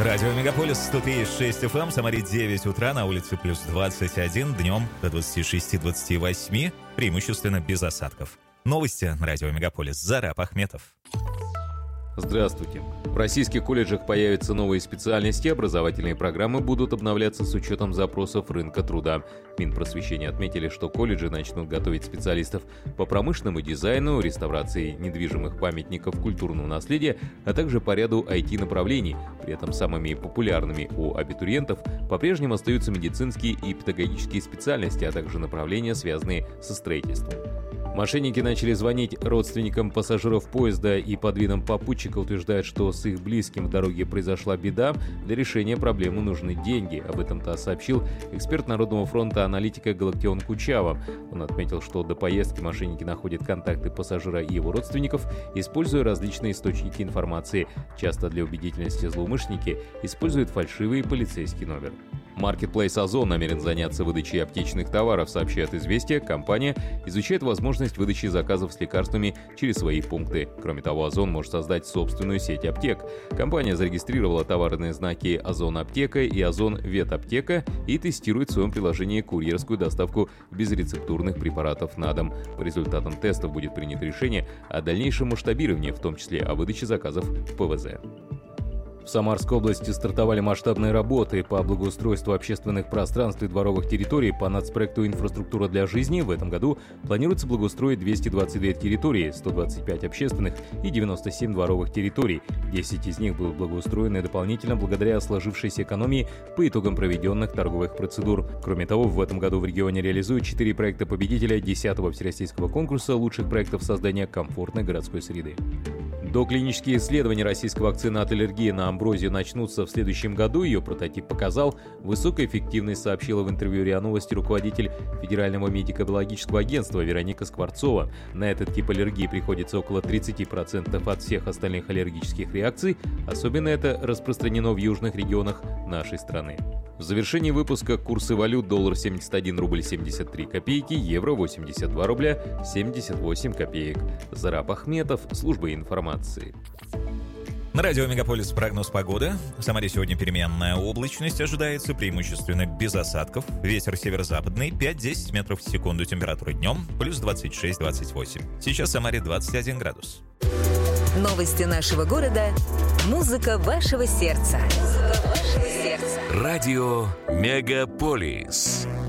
Радио Мегаполис 103,6 FM, Самаре 9 утра, на улице плюс 21, днем до 26-28, преимущественно без осадков. Новости на Радио Мегаполис. Зараб Ахметов. Здравствуйте. В российских колледжах появятся новые специальности, образовательные программы будут обновляться с учетом запросов рынка труда. Минпросвещения отметили, что колледжи начнут готовить специалистов по промышленному дизайну, реставрации недвижимых памятников культурного наследия, а также по ряду IT-направлений. При этом самыми популярными у абитуриентов по-прежнему остаются медицинские и педагогические специальности, а также направления, связанные со строительством. Мошенники начали звонить родственникам пассажиров поезда и под видом попутчика утверждают, что с их близким в дороге произошла беда. Для решения проблемы нужны деньги. Об этом ТАСС сообщил эксперт Народного фронта аналитика Галактион Кучава. Он отметил, что до поездки мошенники находят контакты пассажира и его родственников, используя различные источники информации. Часто для убедительности злоумышленники используют фальшивый полицейский номер. Маркетплейс «Озон» намерен заняться выдачей аптечных товаров, сообщает «Известия». Компания изучает возможность выдачи заказов с лекарствами через свои пункты. Кроме того, «Озон» может создать собственную сеть аптек. Компания зарегистрировала товарные знаки «Озон Аптека» и «Озон Ветаптека» и тестирует в своем приложении курьерскую доставку безрецептурных препаратов на дом. По результатам тестов будет принято решение о дальнейшем масштабировании, в том числе о выдаче заказов в ПВЗ. В Самарской области стартовали масштабные работы по благоустройству общественных пространств и дворовых территорий по нацпроекту «Инфраструктура для жизни». В этом году планируется благоустроить 222 территории, 125 общественных и 97 дворовых территорий. 10 из них будут благоустроены дополнительно благодаря сложившейся экономии по итогам проведенных торговых процедур. Кроме того, в этом году в регионе реализуют 4 проекта победителя 10-го всероссийского конкурса лучших проектов создания комфортной городской среды. Доклинические исследования российской вакцины от аллергии на амброзию начнутся в следующем году. Ее прототип показал высокую эффективность, сообщила в интервью РИА Новости руководитель Федерального медико-биологического агентства Вероника Скворцова. На этот тип аллергии приходится около 30% от всех остальных аллергических реакций. Особенно это распространено в южных регионах нашей страны. В завершении выпуска курсы валют: доллар 71 рубль 73 копейки, евро 82 рубля 78 копеек. Зараб Ахметов, служба информации. На радио Мегаполис прогноз погоды. В Самаре сегодня переменная облачность ожидается, преимущественно без осадков. Ветер северо-западный 5-10 метров в секунду. Температура днем плюс 26-28. Сейчас в Самаре 21 градус. Новости нашего города. Музыка вашего сердца. Радио Мегаполис.